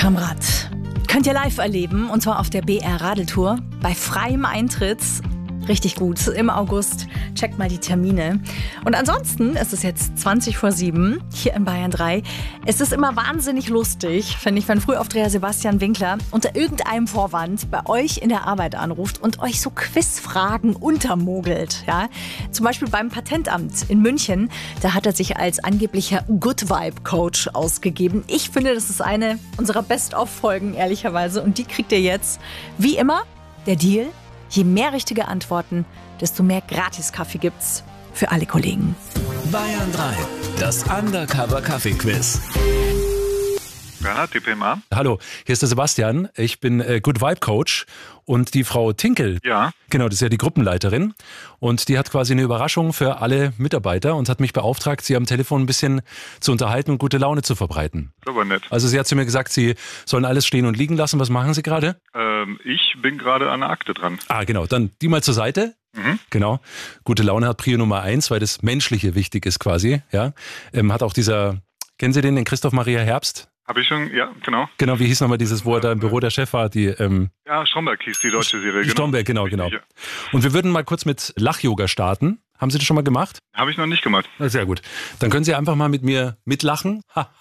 Kammrad könnt ihr live erleben, und zwar auf der BR Radeltour bei freiem Eintritt. Richtig gut, im August. Checkt mal die Termine. Und ansonsten ist es jetzt 7:20 hier in Bayern 3. Es ist immer wahnsinnig lustig, finde ich, wenn Frühaufdreher Sebastian Winkler unter irgendeinem Vorwand bei euch in der Arbeit anruft und euch so Quizfragen untermogelt. Ja? Zum Beispiel beim Patentamt in München. Da hat er sich als angeblicher Good Vibe Coach ausgegeben. Ich finde, das ist eine unserer Best-of-Folgen, ehrlicherweise. Und die kriegt ihr jetzt. Wie immer, der Deal: je mehr richtige Antworten, desto mehr Gratis-Kaffee gibt's für alle Kollegen. Bayern 3, das Undercover-Kaffee-Quiz. Bernhard, DPMA. Hallo, hier ist der Sebastian. Ich bin Good Vibe Coach und die Frau Tinkel, Ja. genau, das ist ja die Gruppenleiterin, und die hat quasi eine Überraschung für alle Mitarbeiter und hat mich beauftragt, sie am Telefon ein bisschen zu unterhalten und gute Laune zu verbreiten. Das ist aber nett. Also sie hat zu mir gesagt, sie sollen alles stehen und liegen lassen. Was machen Sie gerade? Ich bin gerade an der Akte dran. Ah, genau, dann die mal zur Seite. Genau. Gute Laune hat Prio Nummer 1, weil das Menschliche wichtig ist quasi. Ja, hat auch dieser, kennen Sie den Christoph Maria Herbst? Habe ich schon, ja, genau. Genau, wie hieß nochmal dieses, wo er da im Büro der Chef war? Ja, Stromberg hieß die deutsche Serie. Genau. Stromberg, genau. Richtig, ja. Und wir würden mal kurz mit Lach-Yoga starten. Haben Sie das schon mal gemacht? Habe ich noch nicht gemacht. Na, sehr gut. Dann können Sie einfach mal mit mir mitlachen.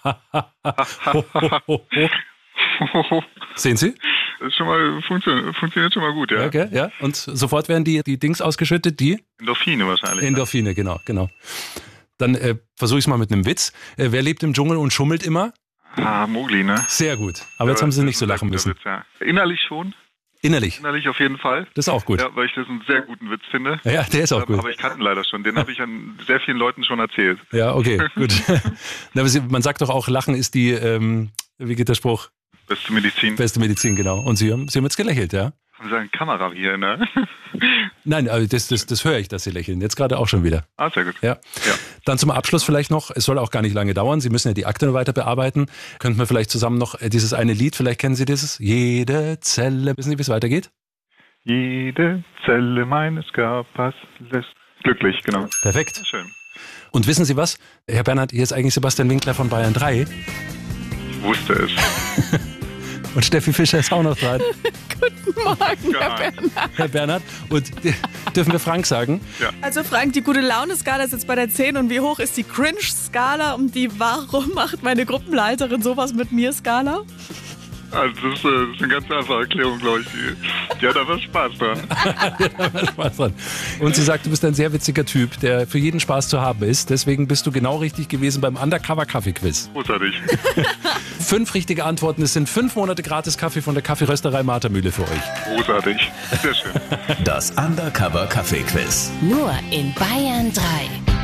Sehen Sie? Das ist schon mal, funktioniert schon mal gut, ja. Okay, ja. Und sofort werden die Dings ausgeschüttet, die Endorphine wahrscheinlich. Endorphine, genau. Dann versuche ich es mal mit einem Witz. Wer lebt im Dschungel und schummelt immer? Mowgli, ne? Sehr gut. Aber jetzt haben Sie nicht so lachen müssen. Witz, ja. Innerlich schon. Innerlich. Innerlich auf jeden Fall. Das ist auch gut. Ja, weil ich das einen sehr guten Witz finde. Ja, der ist auch gut. Aber ich kannte ihn leider schon. Den habe ich an sehr vielen Leuten schon erzählt. Ja, okay, gut. Na, aber man sagt doch auch, Lachen ist die, wie geht der Spruch? Beste Medizin. Beste Medizin, genau. Und Sie haben jetzt gelächelt, ja? Haben Sie eine Kamera hier, ne? Nein, aber das höre ich, dass Sie lächeln. Jetzt gerade auch schon wieder. Ah, sehr gut. Ja. Dann zum Abschluss vielleicht noch, es soll auch gar nicht lange dauern, Sie müssen ja die Akte weiter bearbeiten. Könnten wir vielleicht zusammen noch dieses eine Lied, vielleicht kennen Sie dieses? Jede Zelle, wissen Sie, wie es weitergeht? Jede Zelle meines Körpers lässt glücklich, genau. Perfekt. Schön. Und wissen Sie was, Herr Bernhard, hier ist eigentlich Sebastian Winkler von Bayern 3 Ich wusste es. und Steffi Fischer ist auch noch dran. Guten Morgen, Ja. Herr Bernhard. Herr Bernhard, und dürfen wir Frank sagen? Also Frank, die Gute-Laune-Skala ist jetzt bei der 10. Und wie hoch ist die Cringe-Skala und die Warum macht meine Gruppenleiterin sowas mit mir Skala? Also das ist eine ganz einfache Erklärung, glaube ich. Die hat aber Spaß dran. Spaß dran. Und sie sagt, du bist ein sehr witziger Typ, der für jeden Spaß zu haben ist. Deswegen bist du genau richtig gewesen beim Undercover-Kaffee-Quiz. Großartig. 5 richtige Antworten. Es sind 5 Monate gratis Kaffee von der Kaffeerösterei Martermühle für euch. Großartig. Sehr schön. Das Undercover-Kaffee-Quiz. Nur in Bayern 3.